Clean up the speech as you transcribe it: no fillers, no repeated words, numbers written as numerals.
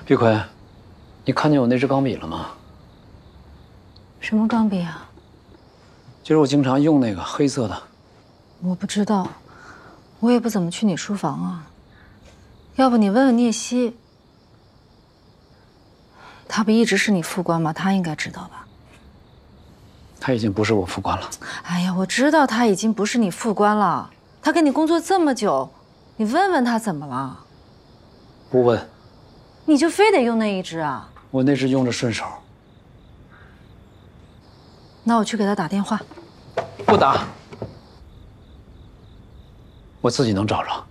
碧葵，你看见我那支钢笔了吗？ 什么钢笔啊？ 就是我经常用那个黑色的。 我不知道，我也不怎么去你书房啊。要不你问问聂西，他不一直是你副官吗？他应该知道吧？ 他已经不是我副官了。 哎呀，我知道他已经不是你副官了，他跟你工作这么久，你问问他怎么了？ 不问。 你就非得用那一支啊？ 我那支用着顺手。 那我去给他打电话。 不打，我自己能找着。